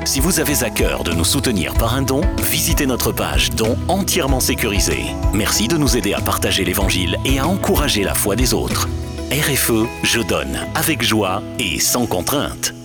Si vous avez à cœur de nous soutenir par un don, visitez notre page Dons entièrement sécurisée. Merci de nous aider à partager l'Évangile et à encourager la foi des autres. RFE, je donne avec joie et sans contrainte.